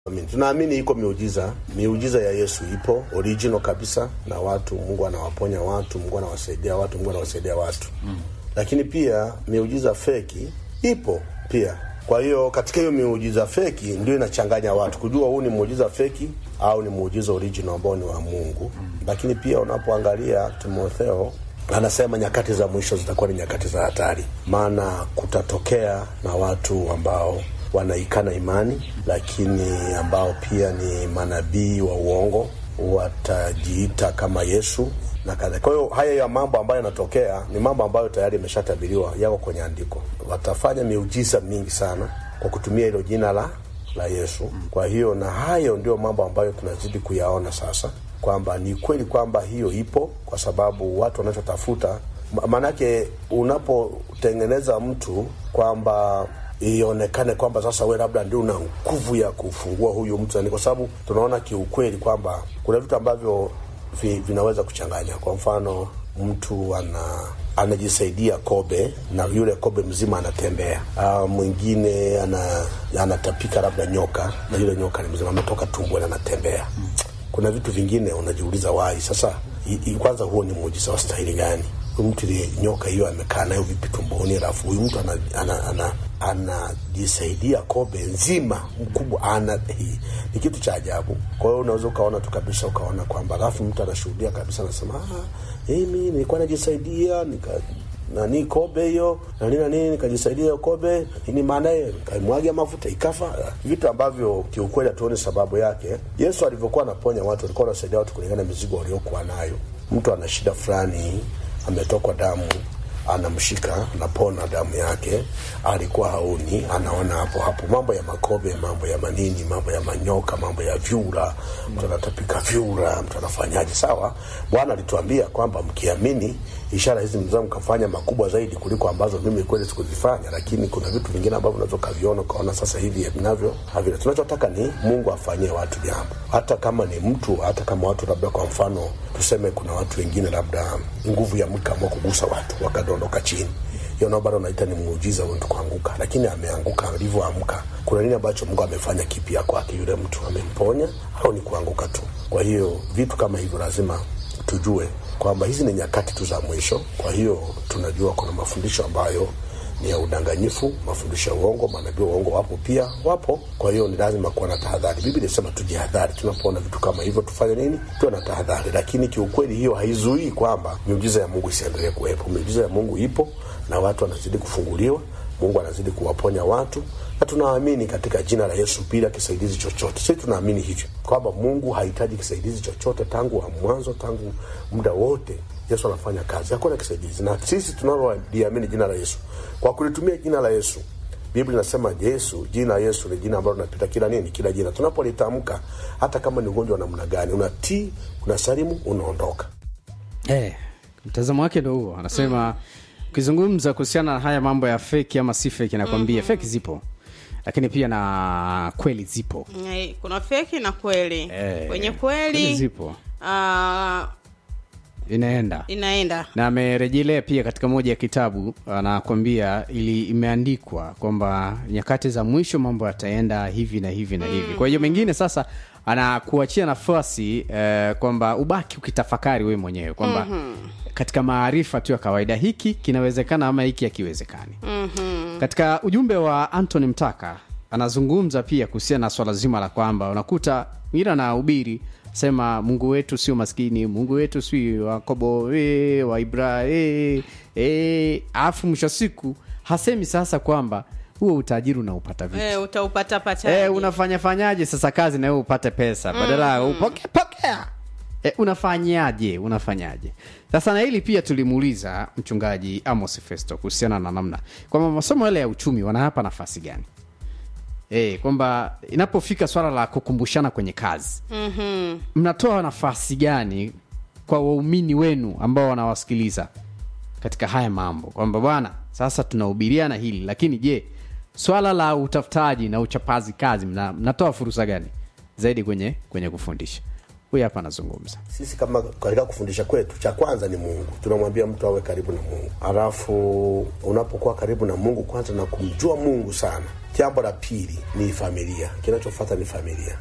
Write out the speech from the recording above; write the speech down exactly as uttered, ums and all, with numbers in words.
Amin. Tunaamini iko miujiza, miujiza ya Yesu ipo original kabisa, na watu Mungu anawaponya watu, Mungu anawasaidia watu, Mungu anawasaidia watu. Mm. Lakini pia miujiza feki ipo pia. Kwa hiyo katika hiyo miujiza feki ndio inachanganya watu kujua huu ni muujiza feki au ni muujiza original ambao ni wa Mungu. Mm. Lakini pia unapoangalia Timotheo anasema nyakati za mwisho zitakuwa ni nyakati za hatari, maana kutatokea na watu ambao wanaikana imani, lakini ambao pia ni manabii wa uongo, watajiita kama Yesu na kadhalika. Kwa hiyo haya ya mambo ambayo yanatokea ni mambo ambayo tayari yameshatabiriwa, yako kwenye andiko. Watafanya miujiza mingi sana kwa kutumia hilo jina la la Yesu. Kwa hiyo na hayo ndio mambo ambayo tunazidi kuyaona sasa, kwamba ni kweli kwamba hiyo ipo, kwa sababu watu wanachotafuta, manake unapotengeneza mtu kwamba ionekane kwamba sasa wewe labda ndio una nguvu ya kufungua huyu mtu, ni kwa sababu tunaona kiukweli kwamba kuna vitu ambavyo vi, vinaweza kuchanganya. Kwa mfano, mtu ana anajisaidia kobe na yule kobe mzima anatembea. Uh, mwingine ana anatapika labda nyoka na yule nyoka ni mzima ametoka tumbo na anatembea. Kuna vitu vingine unajiuliza wai sasa i, i, kwanza huo ni muujiza wa staili gani? Mtu ile nyoka hiyo amekaa nayo vipi tumboni, alafu huyu mtu ana ana, ana anajisaidia kobe nzima mkubwa, ana hii ni kitu cha ajabu. Kwa hiyo unaweza ukaona tu kabisa, ukaona kwamba alafu mtu anashuhudia kabisa, anasema ah, mimi nilikuwa najisaidia nika nani kobe hiyo na nini nini nikajisaidia kobe nini, maana yake kaimwagia mafuta ikafa. Vitu ambavyo kiukweli hatuoni sababu yake. Yesu alivyokuwa anaponya watu, alikuwa anasaidia watu kulingana na mizigo waliokuwa nayo. Mtu ana shida fulani, ametokwa damu, anamshika, anapona damu yake, alikuwa haoni, anaona hapo hapo. Mambo ya makobe, mambo ya manini, mambo ya manyoka, mambo ya vyura, mtu anatapika vyura, mtu anafanyaje? Sawa, Bwana alituambia kwamba mkiamini ishara hizi mzao mkafanya makubwa zaidi kuliko ambazo mimi kweli sikuzifanya. Lakini kuna vitu vingine ambavyo unaweza kuviona kaona sasa hivi vinavyo havina. Tunachotaka ni Mungu afanyie watu jambo, hata kama ni mtu, hata kama watu labda, kwa mfano tuseme kuna watu wengine labda nguvu ya mka mwa kugusa watu wakadondoka chini, hiyo nao bado naita ni muujiza wa mtu kuanguka, lakini ameanguka. Alivyoamka, kuna nini ambacho Mungu amefanya kipya kwake? Yule mtu amemponya au ni kuanguka tu? Kwa hiyo vitu kama hivyo lazima tujue kwamba hizi ni nyakati tu za mwisho. Kwa hiyo tunajua kuna mafundisho ambayo ni ya udanganyifu, mafundisho ya uongo, manabii wa uongo wapo pia, wapo. Kwa hiyo ni lazima kuwa na tahadhari. Biblia inasema tujihadhari, tunapoona vitu kama hivyo tufanye nini? Tuwe na tahadhari. Lakini kiukweli hiyo haizuii kwamba miujiza ya Mungu isiendelee kuwepo. Miujiza ya Mungu ipo na watu wanazidi kufunguliwa, Mungu anazidi kuwaponya watu, na tunaamini katika jina la Yesu bila kisaidizi chochote. Sisi tunaamini hivyo kwamba Mungu hahitaji kisaidizi chochote. Tangu wa mwanzo, tangu muda wote Yesu anafanya kazi, hakuna kisaidizi. Na sisi tunaloamini jina la Yesu, kwa kulitumia jina la Yesu, Biblia inasema Yesu, jina Yesu ni jina ambalo linapita kila nini, kila jina. Tunapolitamka, hata kama ni ugonjwa wa namna gani, unatii, unasalimu, unaondoka. Eh, mtazamo wake ndio huo. Anasema ukizungumza kuhusiana na haya mambo ya fake ama si fake, nakwambia mm-hmm. fake zipo, lakini pia na kweli zipo. Eh, kuna fake na kweli. Eh, kwenye kweli zipo. Ah, uh, inaenda inaenda na amerejelea pia katika moja ya kitabu, anakuambia ili imeandikwa kwamba nyakati za mwisho mambo yataenda hivi na hivi na hivi. Kwa hiyo mengine sasa anakuachia nafasi eh, kwamba ubaki ukitafakari wewe mwenyewe kwamba mm-hmm. katika maarifa tu ya kawaida hiki kinawezekana ama hiki hakiwezekani. Mm-hmm. Katika ujumbe wa Anthony Mtaka anazungumza pia kuhusiana na swala zima la kwamba unakuta mira na ubiri sema Mungu wetu sio maskini, Mungu wetu si Yakobo eh wa Ibrahim eh, afu mwisho siku hasemi sasa kwamba huo utajiri unaupata vipi? Eh, utaupata pachaje? Eh, unafanya fanyaje sasa kazi na wewe upate pesa? Badala mm. upoke pokea. Eh, unafanyaje? Unafanyaje? Sasa na hili pia tulimuuliza mchungaji Amos Festo kuhusiana na namna kwamba masomo yale ya uchumi wanahapa nafasi gani? Eh, kwamba inapofika swala la kukumbushana kwenye kazi, mhm, mnatoa nafasi gani kwa waumini wenu ambao wanawasikiliza katika haya mambo? Kwamba bwana, sasa tunahubiriana hili, lakini je, swala la utafutaji na uchapazi kazi mna, mnatoa fursa gani zaidi kwenye kwenye kufundisha? Huyu hapa anazungumza. Sisi kama katika kufundisha kwetu, cha kwanza ni Mungu. Tunamwambia mtu awe karibu na Mungu. Alafu unapokuwa karibu na Mungu kwanza na kumjua Mungu sana, jambo la pili ni familia. Kinachofuata ni familia.